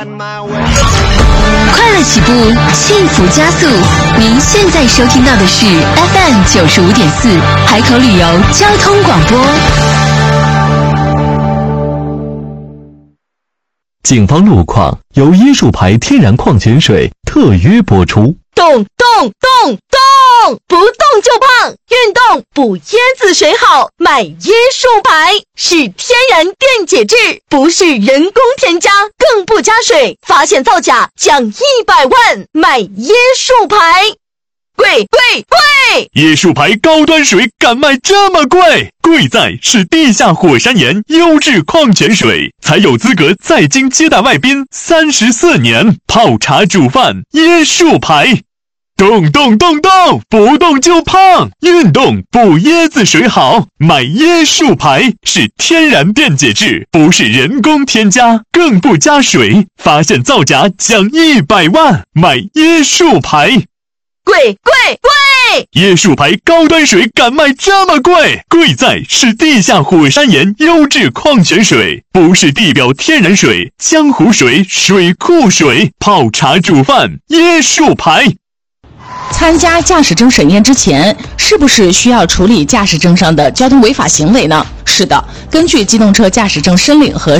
快乐起步，幸福加速。您现在收听到的是 FM95.4海口旅游交通广播。 警方路况由椰树牌天然矿泉水特约播出。 动，不动就胖，运动补椰子水好，买椰树牌是天然电解质，不是人工添加，更不加水，发现造假奖100万，买椰树牌。贵！ 椰树牌高端水敢卖这么贵？贵在是地下火山岩优质矿泉水，才有资格在京接待外宾34年，泡茶煮饭椰树牌。动，不动就胖，运动补椰子水好，买椰树牌是天然电解质，不是人工添加，更不加水，发现造假奖100万，买椰树牌。 贵！ 椰树牌高端水敢卖这么贵？贵在是地下火山岩优质矿泉水，不是地表天然水、江湖水、水库水，泡茶煮饭椰树牌。 参加驾驶证审验之前，是不是需要处理驾驶证上的交通违法行为呢？是的，根据机动车驾驶证申领和